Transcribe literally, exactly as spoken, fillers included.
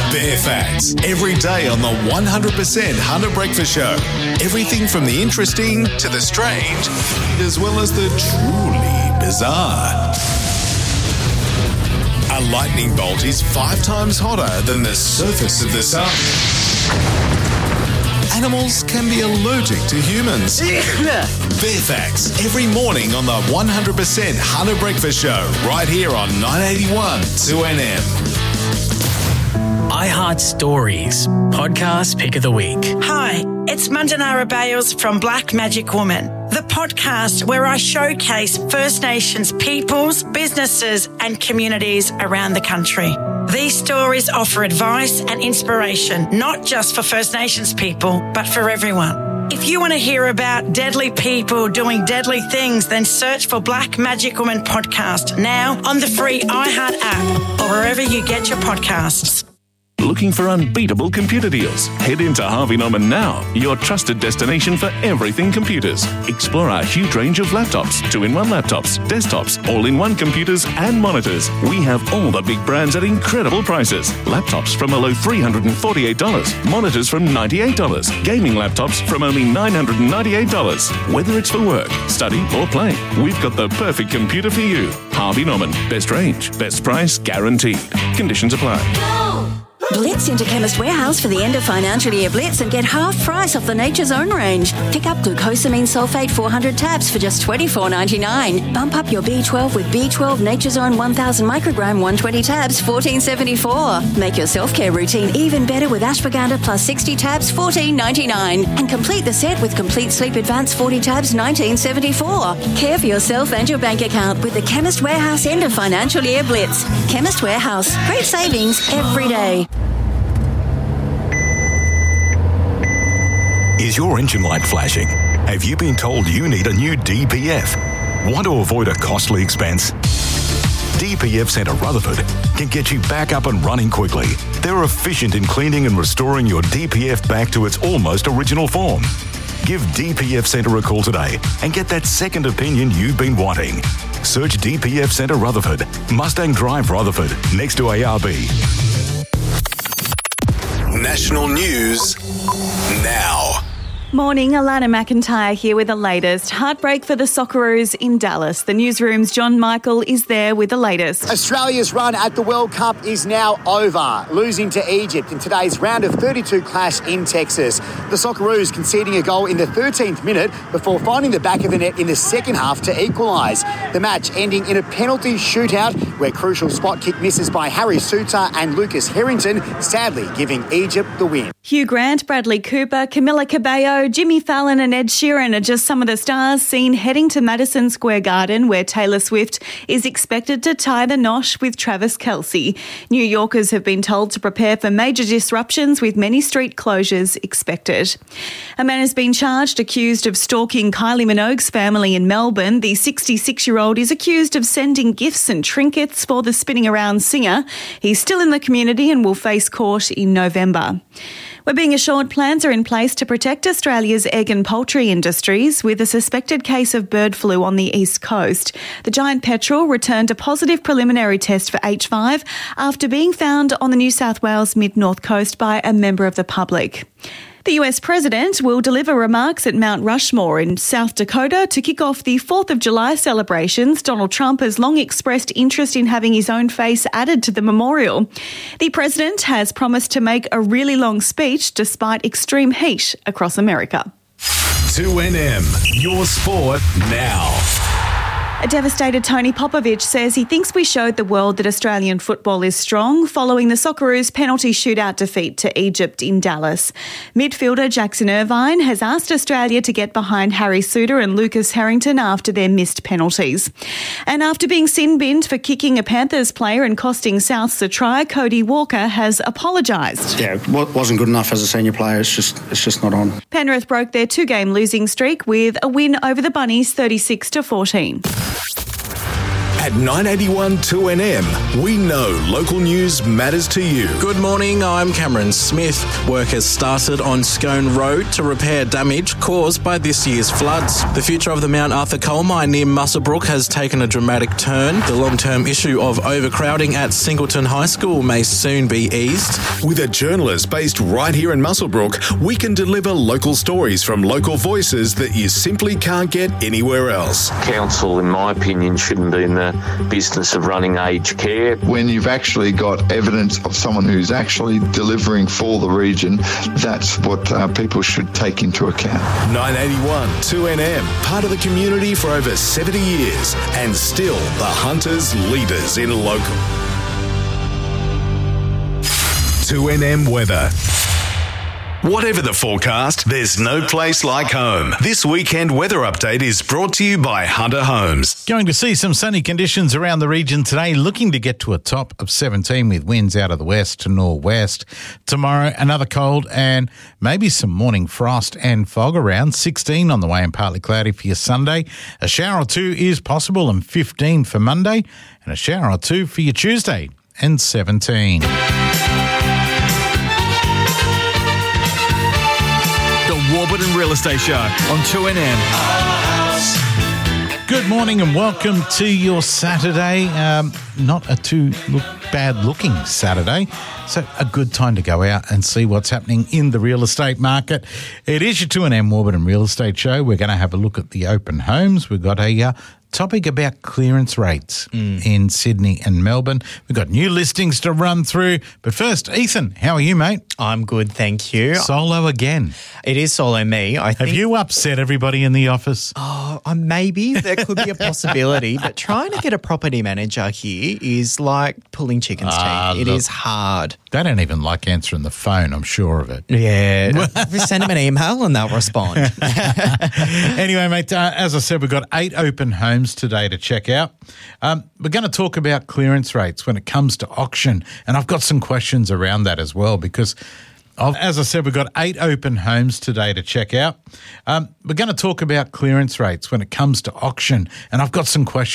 Bare Facts, every day on the one hundred percent Hunter Breakfast Show. Everything from the interesting to the strange, as well as the truly bizarre. A lightning bolt is five times hotter than the surface of the sun. Animals can be allergic to humans. Bare Facts, every morning on the one hundred percent Hunter Breakfast Show, right here on nine eighty-one two N M. iHeart Stories, podcast pick of the week. Hi, it's Mandanara Bales from Black Magic Woman, the podcast where I showcase First Nations peoples, businesses and communities around the country. These stories offer advice and inspiration, not just for First Nations people, but for everyone. If you want to hear about deadly people doing deadly things, then search for Black Magic Woman podcast now on the free iHeart app or wherever you get your podcasts. Looking for unbeatable computer deals? Head into Harvey Norman now, your trusted destination for everything computers. Explore our huge range of laptops, two-in-one laptops, desktops, all-in-one computers and monitors. We have all the big brands at incredible prices. Laptops from a low three hundred forty-eight dollars, monitors from ninety-eight dollars, gaming laptops from only nine hundred ninety-eight dollars. Whether it's for work, study or play, we've got the perfect computer for you. Harvey Norman, best range, best price guaranteed. Conditions apply. Blitz into Chemist Warehouse for the end of financial year Blitz and get half price off the Nature's Own range. Pick up glucosamine sulfate four hundred tabs for just twenty-four ninety-nine. Bump up your B twelve with B twelve Nature's Own one thousand microgram one hundred twenty tabs, fourteen seventy-four. Make your self-care routine even better with ashwagandha plus sixty tabs, fourteen ninety-nine. And complete the set with Complete Sleep Advance forty tabs, nineteen seventy-four. Care for yourself and your bank account with the Chemist Warehouse end of financial year Blitz. Chemist Warehouse. Great savings every day. Is your engine light flashing? Have you been told you need a new D P F? Want to avoid a costly expense? D P F Centre Rutherford can get you back up and running quickly. They're efficient in cleaning and restoring your D P F back to its almost original form. Give D P F Centre a call today and get that second opinion you've been wanting. Search D P F Centre Rutherford, Mustang Drive Rutherford, next to A R B. National news now. Morning, Alana McIntyre here with the latest. Heartbreak for the Socceroos in Dallas. The newsroom's John Michael is there with the latest. Australia's run at the World Cup is now over, losing to Egypt in today's round of thirty-two clash in Texas. The Socceroos conceding a goal in the thirteenth minute before finding the back of the net in the second half to equalise. The match ending in a penalty shootout where crucial spot kick misses by Harry Suter and Lucas Harrington, sadly giving Egypt the win. Hugh Grant, Bradley Cooper, Camila Cabello, Jimmy Fallon and Ed Sheeran are just some of the stars seen heading to Madison Square Garden, where Taylor Swift is expected to tie the knot with Travis Kelce. New Yorkers have been told to prepare for major disruptions, with many street closures expected. A man has been charged accused of stalking Kylie Minogue's family in Melbourne. The sixty-six-year-old is accused of sending gifts and trinkets for the spinning around singer. He's still in the community and will face court in November. We're being assured plans are in place to protect Australia's egg and poultry industries with a suspected case of bird flu on the east coast. The giant petrel returned a positive preliminary test for H five after being found on the New South Wales mid-north coast by a member of the public. The U S President will deliver remarks at Mount Rushmore in South Dakota to kick off the fourth of July celebrations. Donald Trump has long expressed interest in having his own face added to the memorial. The President has promised to make a really long speech despite extreme heat across America. two N M, your sport now. A devastated Tony Popovich says he thinks we showed the world that Australian football is strong following the Socceroos' penalty shootout defeat to Egypt in Dallas. Midfielder Jackson Irvine has asked Australia to get behind Harry Suter and Lucas Harrington after their missed penalties. And after being sin-binned for kicking a Panthers player and costing Souths a try, Cody Walker has apologised. Yeah, it wasn't good enough as a senior player. It's just, it's just not on. Penrith broke their two-game losing streak with a win over the Bunnies, thirty-six to fourteen. At nine eighty-one two N M, we know local news matters to you. Good morning, I'm Cameron Smith. Work has started on Scone Road to repair damage caused by this year's floods. The future of the Mount Arthur coal mine near Muswellbrook has taken a dramatic turn. The long-term issue of overcrowding at Singleton High School may soon be eased. With a journalist based right here in Muswellbrook, we can deliver local stories from local voices that you simply can't get anywhere else. Council, in my opinion, shouldn't be in the business of running aged care. When you've actually got evidence of someone who's actually delivering for the region, that's what uh, people should take into account. nine eighty-one two N M, part of the community for over seventy years, and still the Hunters' leaders in local. two N M weather. Whatever the forecast, there's no place like home. This weekend weather update is brought to you by Hunter Homes. Going to see some sunny conditions around the region today, looking to get to a top of seventeen with winds out of the west to northwest. Tomorrow, another cold and maybe some morning frost and fog around, sixteen on the way and partly cloudy for your Sunday. A shower or two is possible and fifteen for Monday, and a shower or two for your Tuesday and seventeen. Warburton Real Estate Show on two N M. Good morning and welcome to your Saturday. Um, not a too look bad looking Saturday, so a good time to go out and see what's happening in the real estate market. It is your two N M Warburton Real Estate Show. We're going to have a look at the open homes. We've got a uh, topic about clearance rates mm. in Sydney and Melbourne. We've got new listings to run through. But first, Ethan, how are you, mate? I'm good, thank you. Solo again. It is solo me. I think. Have you upset everybody in the office? Oh, uh, maybe. There could be a possibility. But trying to get a property manager here is like pulling chicken's Ah, teeth. It look. is hard. They don't even like answering the phone, I'm sure of it. Yeah. Send them an email and they'll respond. Anyway, mate, uh, as I said, we've got eight open homes today to check out. Um, we're going to talk about clearance rates when it comes to auction, and I've got some questions around that as well because, of, as I said, we've got eight open homes today to check out. Um, we're going to talk about clearance rates when it comes to auction, and I've got some questions